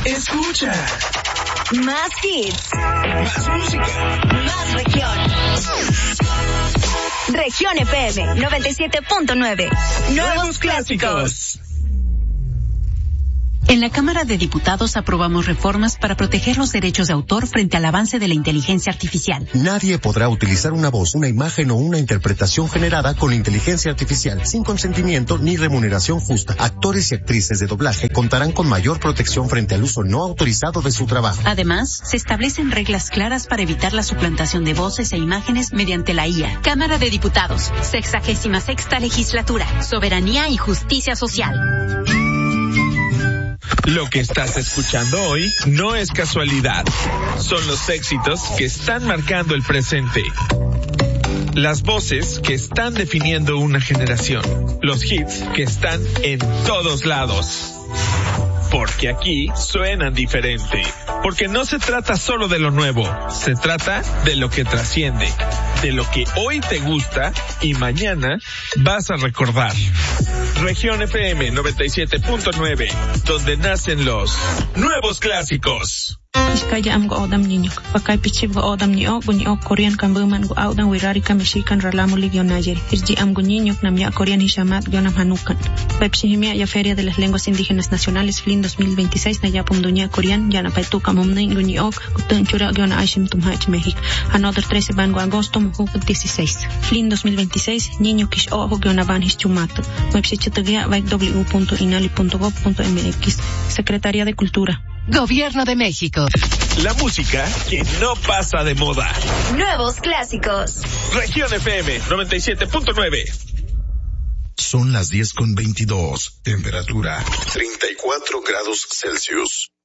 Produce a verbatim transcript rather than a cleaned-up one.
Escucha. Más hits. Más música. Más región. Región F M noventa y siete punto nueve. Nuevos, Nuevos clásicos. clásicos. En la Cámara de Diputados aprobamos reformas para proteger los derechos de autor frente al avance de la inteligencia artificial. Nadie podrá utilizar una voz, una imagen o una interpretación generada con inteligencia artificial sin consentimiento ni remuneración justa. Actores y actrices de doblaje contarán con mayor protección frente al uso no autorizado de su trabajo. Además, se establecen reglas claras para evitar la suplantación de voces e imágenes mediante la I A. Cámara de Diputados, sexagésima sexta legislatura, soberanía y justicia social. Lo que estás escuchando hoy no es casualidad. Son los éxitos que están marcando el presente. Las voces que están definiendo una generación. Los hits que están en todos lados. Porque aquí suenan diferente. Porque no se trata solo de lo nuevo. Se trata de lo que trasciende. De lo que hoy te gusta y mañana vas a recordar. Región F M noventa y siete punto nueve, donde nacen los nuevos clásicos. Iskaya am go odam niño, pakai pichib go odam niño, guño Korean kan buman go audan wirari kan mexican ralamu ligio nayer. Irji am guñiño nam ya Korean hishamat gionam hanukan. Pepsihimia ya Feria de las Lenguas Indígenas Nacionales Flin dos mil veintiséis na ya pum duña Korean ya na paitu kamumne guño kutun chura giona aishim tumhach México. Another trece bango agosto muhu dieciséis. Flin dos mil veintiséis niño kish ojo giona van hischumato. Website w punto inali punto gov punto m x. Secretaría de Cultura. Gobierno de México. La música que no pasa de moda. Nuevos clásicos. Región F M noventa y siete punto nueve. Son las diez con veintidós. Temperatura treinta y cuatro grados Celsius.